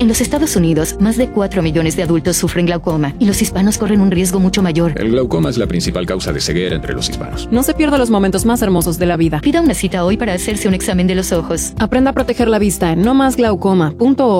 En los Estados Unidos, más de 4 millones de adultos sufren glaucoma y los hispanos corren un riesgo mucho mayor. El glaucoma es la principal causa de ceguera entre los hispanos. No se pierda los momentos más hermosos de la vida. Pida una cita hoy para hacerse un examen de los ojos. Aprenda a proteger la vista en nomasglaucoma.org.